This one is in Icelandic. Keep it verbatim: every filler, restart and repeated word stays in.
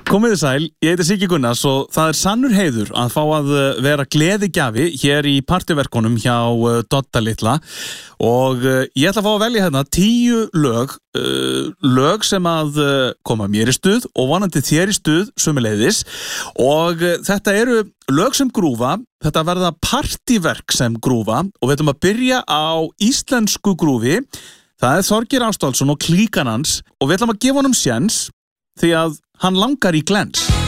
Komið þið sæl, ég heiti Siggi Gunnars og það er sannur heiður að fá að vera gleðigjafi hér í partyverkunum hjá Dodda litla og ég ætla að fá að velja hérna tíu lög, uh, lög sem að koma mér í stuð og vonandi þér í stuð sömuleiðis og þetta eru lög sem grúfa, þetta verða partyverk sem grúfa og við ætlum að byrja á íslensku grúfi, það er Þorgeir Ástvaldsson og klíkan hans og við ætlum að gefa honum séns því að hann langar í glens.